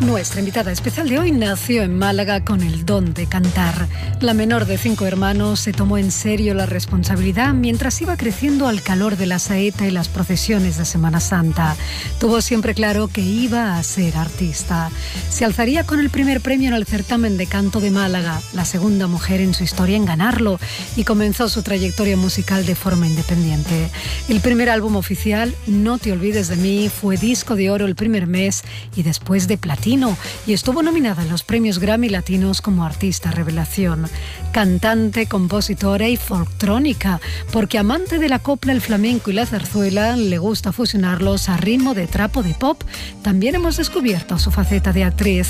Nuestra invitada especial de hoy nació en Málaga con el don de cantar. La menor de 5 hermanos se tomó en serio la responsabilidad mientras iba creciendo al calor de la saeta y las procesiones de Semana Santa. Tuvo siempre claro que iba a ser artista. Se alzaría con el primer premio en el certamen de canto de Málaga, la segunda mujer en su historia en ganarlo, y comenzó su trayectoria musical de forma independiente. El primer álbum oficial, No te olvides de mí, fue disco de oro el primer mes y después de platino, y estuvo nominada en los premios Grammy Latinos como artista revelación. Cantante, compositora y folktrónica, porque amante de la copla, el flamenco y la zarzuela, le gusta fusionarlos a ritmo de trapo de pop. También hemos descubierto su faceta de actriz.